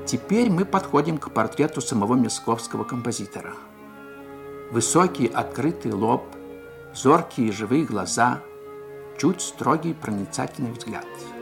Теперь мы подходим к портрету самого московского композитора. Высокий открытый лоб, зоркие живые глаза, чуть строгий проницательный взгляд.